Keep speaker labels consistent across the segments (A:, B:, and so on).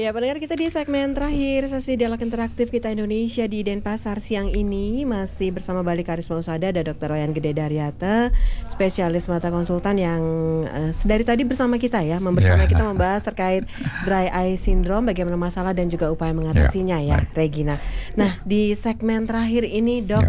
A: Ya, pendengar kita di segmen terakhir sesi dialog interaktif kita Indonesia di Denpasar siang ini masih bersama Balik Karisma Usada ada Dr. Wayan Gede Daryate, spesialis mata konsultan yang dari tadi bersama kita ya, kita membahas terkait dry eye syndrome, bagaimana masalah dan juga upaya mengatasinya Regina. Nah, di segmen terakhir ini Dok,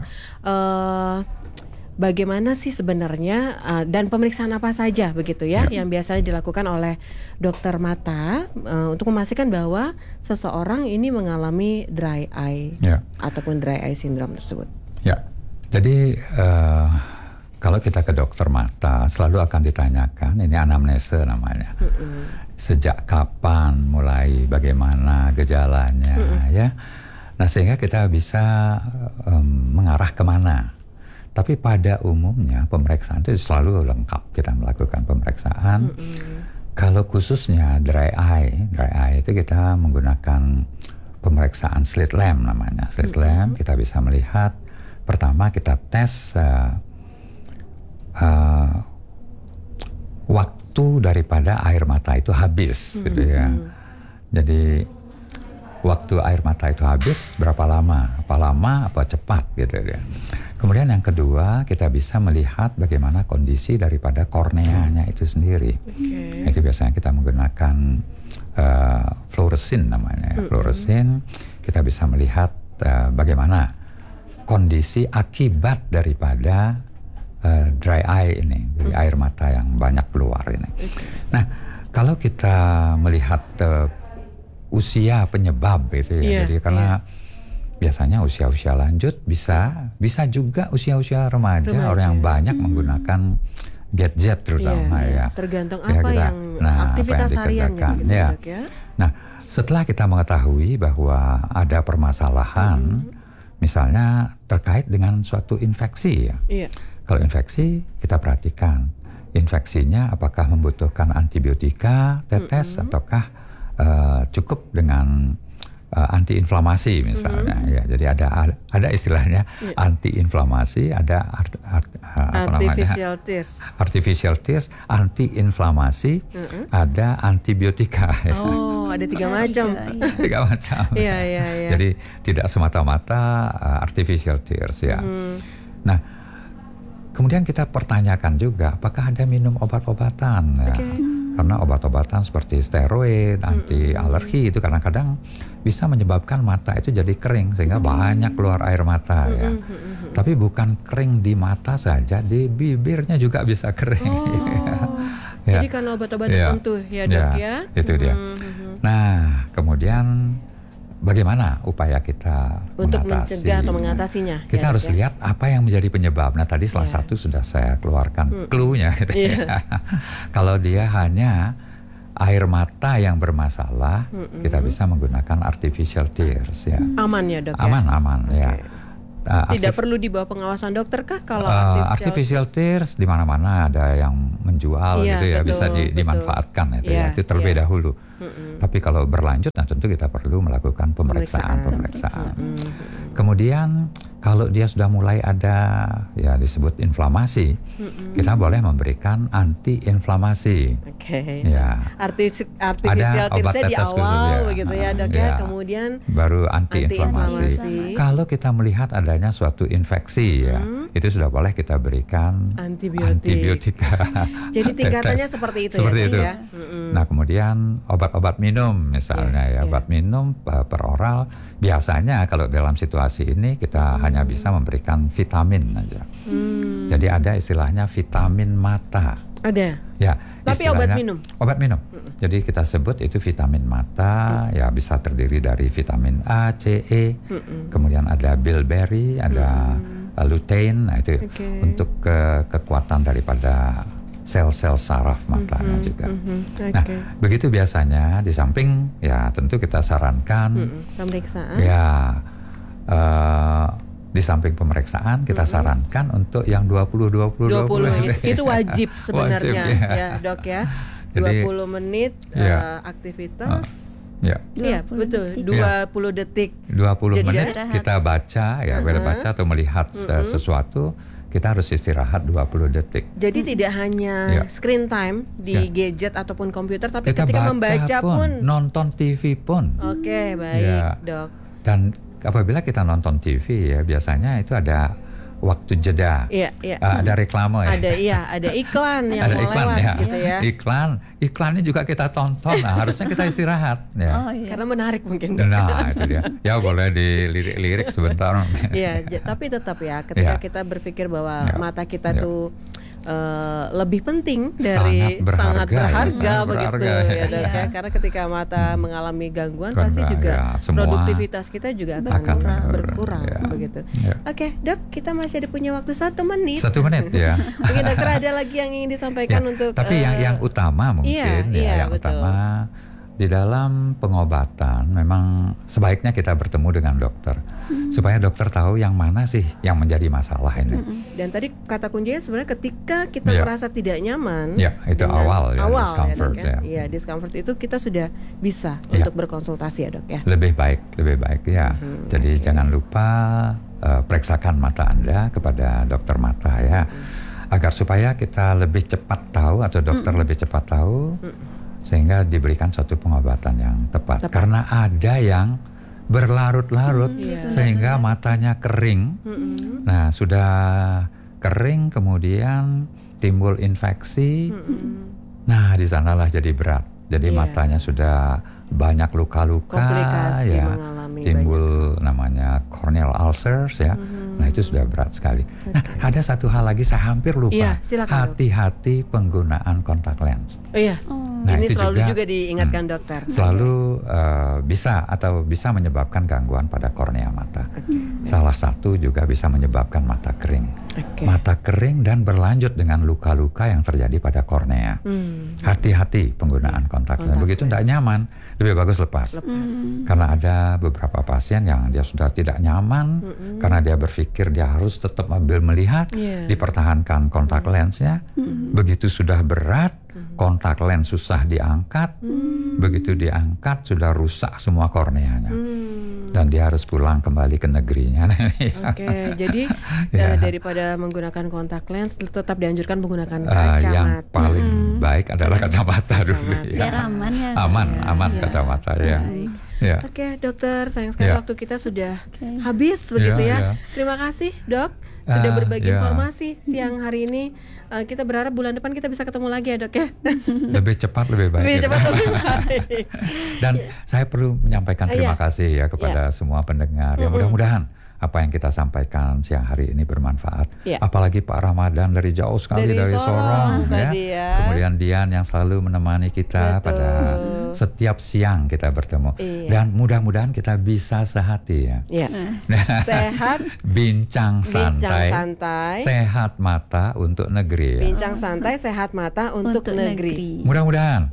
A: bagaimana sih sebenarnya dan pemeriksaan apa saja begitu ya yang biasanya dilakukan oleh dokter mata untuk memastikan bahwa seseorang ini mengalami dry eye ataupun dry eye syndrome tersebut.
B: Ya, jadi kalau kita ke dokter mata selalu akan ditanyakan, ini anamnese namanya, sejak kapan mulai, bagaimana gejalanya ya. Nah sehingga kita bisa mengarah kemana. Tapi pada umumnya pemeriksaan itu selalu lengkap, kita melakukan pemeriksaan. Kalau khususnya dry eye itu kita menggunakan pemeriksaan slit lamp namanya. Slit lamp kita bisa melihat, pertama kita tes waktu daripada air mata itu habis gitu ya. Jadi waktu air mata itu habis berapa lama, apa cepat gitu ya. Kemudian yang kedua kita bisa melihat bagaimana kondisi daripada korneanya itu sendiri. Itu biasanya kita menggunakan fluoresin namanya. Fluoresin kita bisa melihat bagaimana kondisi akibat daripada dry eye ini, jadi air mata yang banyak keluar ini. Nah kalau kita melihat usia penyebab itu ya, jadi karena biasanya usia-usia lanjut bisa juga usia-usia remaja orang yang banyak menggunakan gadget terutama
A: tergantung apa yang aktivitas hariannya gitu,
B: Nah setelah kita mengetahui bahwa ada permasalahan misalnya terkait dengan suatu infeksi kalau infeksi kita perhatikan infeksinya apakah membutuhkan antibiotika tetes ataukah cukup dengan antiinflamasi misalnya jadi ada istilahnya antiinflamasi, ada artificial tears, antiinflamasi, ada antibiotika
A: ada tiga macam.
B: Jadi tidak semata-mata artificial tears Nah kemudian kita pertanyakan juga apakah ada minum obat-obatan karena obat-obatan seperti steroid, anti alergi itu kadang-kadang bisa menyebabkan mata itu jadi kering sehingga banyak keluar air mata Tapi bukan kering di mata saja, di bibirnya juga bisa kering.
A: Jadi karena obat-obat tertentu Dok
B: itu dia. Nah kemudian bagaimana upaya kita
A: untuk mencegah atau mengatasinya?
B: Kita harus lihat apa yang menjadi penyebab. Nah tadi salah satu sudah saya keluarkan clue-nya. Kalau dia hanya air mata yang bermasalah, kita bisa menggunakan artificial tears
A: Aman ya Dok?
B: Aman
A: Tidak perlu di bawah pengawasan dokter kah kalau
B: artificial tears di mana-mana ada yang menjual gitu ya, bisa dimanfaatkan itu terlebih dahulu. Tapi kalau berlanjut tentu kita perlu melakukan pemeriksaan. Kemudian kalau dia sudah mulai ada disebut inflamasi, kita boleh memberikan anti-inflamasi.
A: Artificial tearsnya di awal begitu ya Dok kemudian
B: baru anti-inflamasi. Kalau kita melihat adanya suatu infeksi itu sudah boleh kita berikan antibiotika.
A: Jadi tingkatannya seperti itu ya.
B: Nah kemudian obat-obat minum misalnya obat minum per oral, biasanya kalau dalam situasi ini kita hanya bisa memberikan vitamin aja. Jadi ada istilahnya vitamin mata.
A: Ada? Tapi obat minum?
B: Jadi kita sebut itu vitamin mata, bisa terdiri dari vitamin A, C, E, kemudian ada bilberry, ada lutein, nah itu untuk kekuatan daripada sel-sel saraf matanya juga. Nah, begitu biasanya di samping tentu kita sarankan
A: pemeriksaan.
B: Di samping pemeriksaan kita sarankan untuk yang 20
A: itu wajib sebenarnya Dok ya. 20 menit aktivitas. Betul. 20 detik.
B: 20 menit kita baca baca atau melihat sesuatu, kita harus istirahat 20 detik.
A: Jadi tidak hanya screen time di gadget ataupun komputer, tapi kita ketika membaca pun,
B: nonton TV pun.
A: Oke, baik, Dok.
B: Dan apabila kita nonton TV ya, biasanya itu ada waktu jeda. Ada reklame ya.
A: Ada iklan yang
B: ada
A: mau
B: iklan,
A: lewat gitu ya.
B: Iklannya juga kita tonton. Nah, harusnya kita istirahat ya.
A: Karena menarik mungkin.
B: Nah, itu dia. Ya boleh dilirik sebentar.
A: Iya, tapi tetap ya ketika kita berpikir bahwa mata kita tuh lebih penting dari sangat berharga begitu ya, Dok ya. Karena ketika mata mengalami gangguan pasti juga produktivitas kita juga akan berkurang begitu. Oke, Dok, kita masih ada punya waktu 1 menit.
B: 1 menit ya.
A: Mungkin dokter ada lagi yang ingin disampaikan untuk
B: tapi yang utama mungkin yang betul. Utama di dalam pengobatan memang sebaiknya kita bertemu dengan dokter supaya dokter tahu yang mana sih yang menjadi masalah ini. Dan
A: tadi kata kuncinya sebenarnya ketika kita merasa tidak nyaman,
B: itu awal discomfort
A: discomfort itu kita sudah bisa untuk berkonsultasi ya, Dok ya.
B: Lebih baik ya. Jadi jangan lupa periksakan mata Anda kepada dokter mata ya, agar supaya kita lebih cepat tahu atau dokter lebih cepat tahu. Sehingga diberikan suatu pengobatan yang tepat. Karena ada yang berlarut-larut sehingga matanya kering. Nah, sudah kering kemudian timbul infeksi. Nah, di sanalah jadi berat. Jadi matanya sudah banyak luka-luka,
A: komplikasi
B: timbul namanya corneal ulcers ya. Nah, itu sudah berat sekali. Nah, ada satu hal lagi saya hampir lupa. Hati-hati penggunaan kontak lens.
A: Nah, ini selalu juga diingatkan dokter.
B: Selalu bisa menyebabkan gangguan pada kornea mata. Salah satu juga bisa menyebabkan mata kering. Mata kering dan berlanjut dengan luka-luka yang terjadi pada kornea. Hati-hati penggunaan kontak lens. Begitu tidak nyaman, lebih bagus lepas. Karena ada beberapa pasien yang dia sudah tidak nyaman karena dia berpikir dia harus tetap sambil melihat, dipertahankan kontak lensnya. Begitu sudah berat, kontak lens susah diangkat, begitu diangkat sudah rusak semua korneanya, dan dia harus pulang kembali ke negerinya.
A: Jadi daripada menggunakan kontak lens, tetap dianjurkan menggunakan kacamata.
B: Yang paling baik adalah kacamata dulu.
C: Biar aman ya.
B: Aman kacamata ya.
A: Oke, dokter, sayang sekali waktu kita sudah habis begitu ya. Terima kasih, Dok, sudah berbagi informasi siang hari ini. Kita berharap bulan depan kita bisa ketemu lagi ya, Dok ya.
B: Lebih cepat lebih baik.
A: Lebih cepat lebih baik.
B: Dan saya perlu menyampaikan terima kasih ya kepada semua pendengar. Ya mudah-mudahan apa yang kita sampaikan siang hari ini bermanfaat. Apalagi Pak Ramadan dari jauh sekali dari Sorong ya. Kemudian Dian yang selalu menemani kita pada setiap siang kita bertemu. Dan mudah-mudahan kita bisa sehati ya.
A: Sehat,
B: bincang santai, sehat mata untuk negeri.
A: Bincang santai, sehat mata untuk negeri.
B: Mudah-mudahan.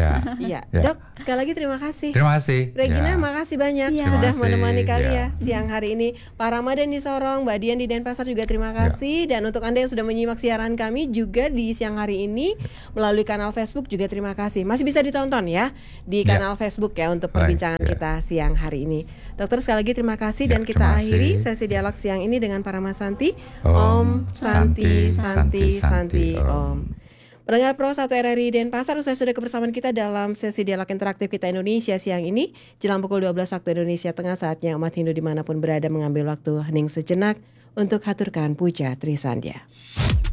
A: Dok, sekali lagi terima kasih.
B: Terima kasih.
A: Regina, makasih banyak sudah menemani kalian siang hari ini. Pak Ramadan di Sorong, Mbak Dian di Denpasar juga terima kasih. Dan untuk Anda yang sudah menyimak siaran kami juga di siang hari ini melalui kanal Facebook juga terima kasih. Masih bisa ditonton ya di kanal Facebook ya untuk perbincangan kita siang hari ini. Dokter, sekali lagi terima kasih dan kita akhiri sesi dialog siang ini dengan Parama Santi. Om Santi Santi Santi Om. Pendengar Pro 1 RRI Denpasar, usai sudah kebersamaan kita dalam sesi dialog interaktif kita Indonesia siang ini. Jelang pukul 12 waktu Indonesia Tengah, saatnya umat Hindu dimanapun berada mengambil waktu hening sejenak untuk haturkan puja Trisandya.